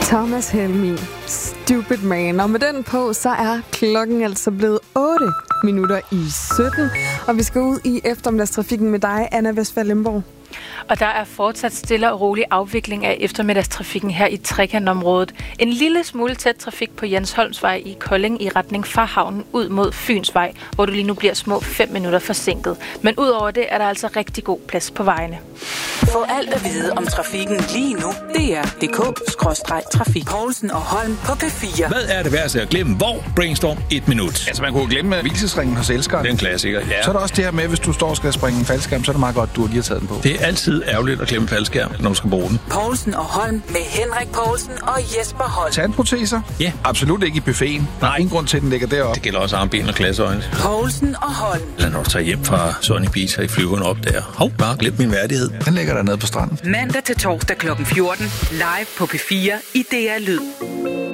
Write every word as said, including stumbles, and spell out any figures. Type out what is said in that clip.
Thomas Helmig, Stupid Man. Og med den på, så er klokken altså blevet otte minutter i sytten. Og vi skal ud i eftermiddagstrafikken med dig, Anna Westphal Lemborg. Og der er fortsat stille og rolig afvikling af eftermiddagstrafikken her i trekantområdet. En lille smule tæt trafik på Jensholmsvej i Kolding i retning fra havnen ud mod Fynsvej, hvor du lige nu bliver små fem minutter forsinket. Men udover det er der altså rigtig god plads på vejene. Få alt at vide om trafikken lige nu. D R punktum d k skråstreg trafik. Poulsen og Holm på P fire. Hvad er det værste at glemme? Hvor? Brainstorm et minut. Altså man kunne glemme hvilesesringen hos elskeren. Det er en klassiker, ja. Så er der også det her med, hvis du står og skal springe en faldskærm, så er det meget godt, du lige har taget den på. Det er altid ærgerligt at glemme faldskærm, når du skal bruge den. Poulsen og Holm med Henrik Poulsen og Jesper Holm. Tandproteser? Ja. Absolut ikke i buffeten. Der er ingen grund til, at den ligger deroppe. Det gælder også armben og glasøjne. Poulsen og Holm. Eller når du tager hjem fra Sunny Beach og i flyveren op der. Hov, bare glem min værdighed. Den ligger der nede på stranden. Mandag til torsdag klokken fjorten. Live på P fire i D R Lyd.